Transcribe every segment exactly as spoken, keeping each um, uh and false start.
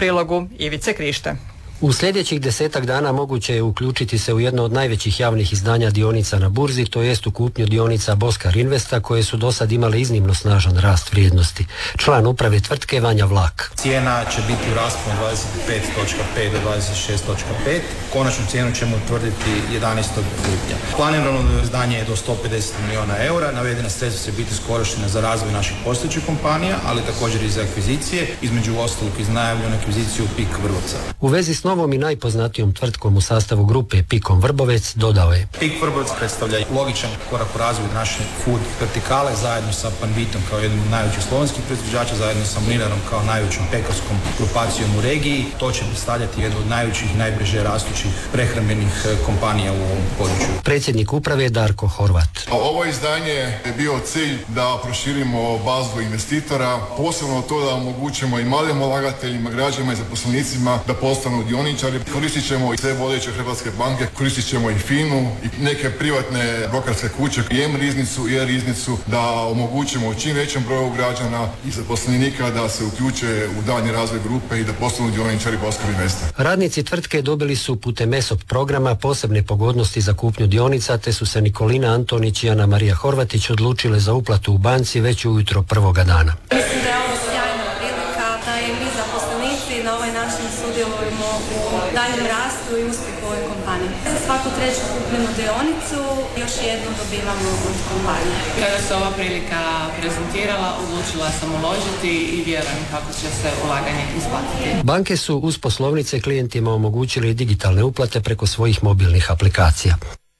prilogu Ivice Krište. U sljedećih desetak dana moguće je uključiti se u jedno od najvećih javnih izdanja dionica na burzi, to jest u kupnju dionica Boskar Investa, koje su do sad imale iznimno snažan rast vrijednosti. Član uprave tvrtke Vanja Vlak. Cijena će biti u rasponu dvadeset pet zarez pet do dvadeset šest zarez pet. Konačnu cijenu ćemo utvrditi jedanaestog lipnja. Planirano izdanje je do sto pedeset milijuna eura. Navedena sredstva će biti iskorištena za razvoj naših postojećih kompanija, ali također i za akvizicije, između ostalog iz najavljenu akviziciju PIK Vrbovca. U vezi s novom i najpoznatijom tvrtkom u sastavu grupe Pikom Vrbovec dodao je: PIK Vrbovec predstavlja logičan korak u razvoju naše food vertikale zajedno sa Panvitom kao jednom od najvećih slovenskih proizvođača, zajedno sa Mlinarom kao najvećom pekarskom grupacijom u regiji. To će predstavljati jednu od najvećih i najbrže rastućih prehrambenih kompanija u ovom području. Predsjednik uprave je Darko Horvat. Ovo izdanje je bio cilj da proširimo bazu investitora, posebno to da omogućimo i malim ulagateljima, građanima i zaposlenicima da postanu dioničari. Koristit ćemo i sve vodeće hrvatske banke, koristit ćemo i FINU i neke privatne brokerske kuće, i M-riznicu i E-riznicu, da omogućimo čim većem broju građana i zaposlenika da se uključe u daljnji razvoj grupe i da postanu dioničari Boskar Investa. Radnici tvrtke dobili su putem E S O P programa posebne pogodnosti za kupnju dionica, te su se Nikolina Antonić i Ana Marija Horvatić odlučile za uplatu u banci već ujutro prvoga dana. Mislim da je ovo sjajna prilika da i mi zaposlenici na ovaj način sudjelujemo u daljem rastu i uspjehu ove kompanije. Za svaku treću kupljenu dionicu još jednu dobivamo od kompanije. Kada se ova prilika prezentirala, odlučila sam uložiti i vjerujem kako će se ulaganje isplatiti. Banke su uz poslovnice klijentima omogućili digitalne uplate preko svojih mobilnih aplikacija.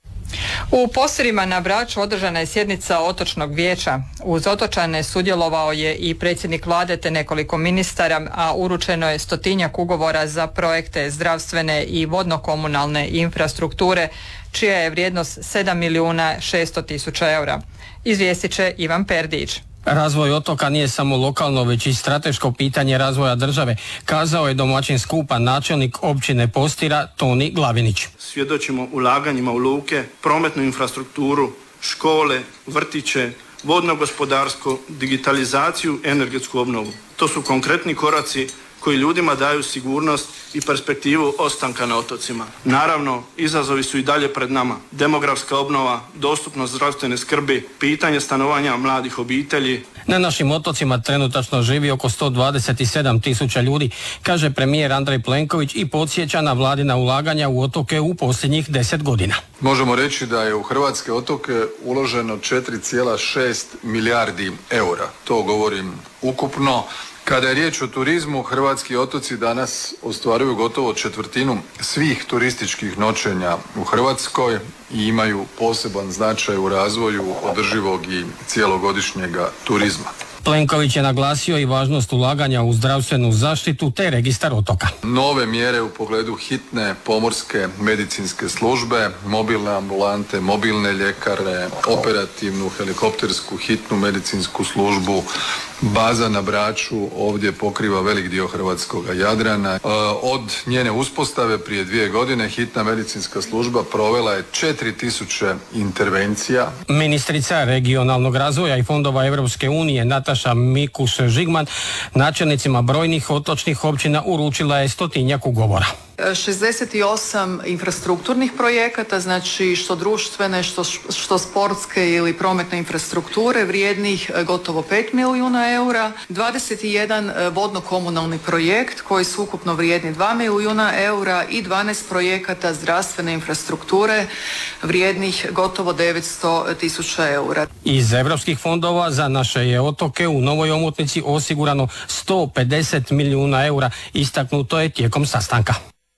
U Posirima na Braču održana je sjednica Otočnog vijeća. Uz otočane sudjelovao je i predsjednik vlade te nekoliko ministara, a uručeno je stotinjak ugovora za projekte zdravstvene i vodno-komunalne infrastrukture, čija je vrijednost sedam milijuna šesto tisuća eura. Izvijestit će Ivan Perdić. Razvoj otoka nije samo lokalno, već i strateško pitanje razvoja države, kazao je domaćin skupa načelnik općine Postira Toni Glavinić. Svjedočimo ulaganjima u luke, prometnu infrastrukturu, škole, vrtiće, vodno gospodarstvo, digitalizaciju, energetsku obnovu. To su konkretni koraci koji ljudima daju sigurnost i perspektivu ostanka na otocima. Naravno, izazovi su i dalje pred nama. Demografska obnova, dostupnost zdravstvene skrbi, pitanje stanovanja mladih obitelji. Na našim otocima trenutačno živi oko sto dvadeset sedam tisuća ljudi, kaže premijer Andrej Plenković i podsjeća na vladina ulaganja u otoke u posljednjih deset godina. Možemo reći da je u hrvatske otoke uloženo četiri zarez šest milijardi eura. To govorim ukupno. Kada je riječ o turizmu, hrvatski otoci danas ostvaruju gotovo četvrtinu svih turističkih noćenja u Hrvatskoj i imaju poseban značaj u razvoju održivog i cijelogodišnjega turizma. Plenković je naglasio i važnost ulaganja u zdravstvenu zaštitu te registar otoka. Nove mjere u pogledu hitne pomorske medicinske službe, mobilne ambulante, mobilne ljekare, operativnu helikoptersku hitnu medicinsku službu, baza na Braču ovdje pokriva velik dio hrvatskog Jadrana. Od njene uspostave prije dvije godine hitna medicinska služba provela je četiri tisuće intervencija. Ministrica regionalnog razvoja i fondova Europske unije Nataša Mikuš-Žigman načelnicima brojnih otočnih općina uručila je stotinjak ugovora. šezdeset osam infrastrukturnih projekata, znači što društvene, što, što sportske ili prometne infrastrukture vrijednih gotovo pet milijuna eura, dvadeset jedan vodno-komunalni projekt koji su ukupno vrijedni dva milijuna eura i dvanaest projekata zdravstvene infrastrukture vrijednih gotovo devetsto tisuća eura. Iz europskih fondova za naše je otoke u novoj omotnici osigurano sto pedeset milijuna eura, istaknuto je tijekom sastanka.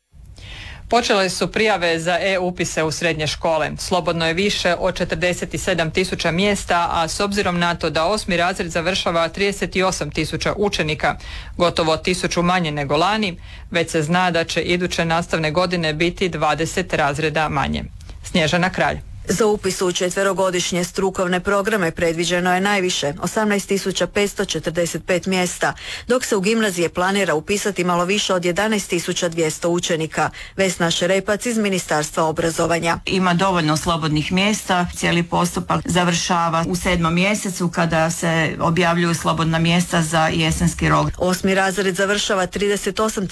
Počele su prijave za e-upise u srednje škole. Slobodno je više od četrdeset sedam tisuća mjesta, a s obzirom na to da osmi razred završava trideset osam tisuća učenika, gotovo tisuću manje nego lani, već se zna da će iduće nastavne godine biti dvadeset razreda manje. Snježana Kralj. Za upis u četverogodišnje strukovne programe predviđeno je najviše osamnaest tisuća petsto četrdeset pet mjesta, dok se u gimnazije planira upisati malo više od jedanaest tisuća dvjesto učenika. Vesna Šerepac iz Ministarstva obrazovanja. Ima dovoljno slobodnih mjesta, cijeli postupak završava u sedmom mjesecu kada se objavljuju slobodna mjesta za jesenski rok. Osmi razred završava trideset osam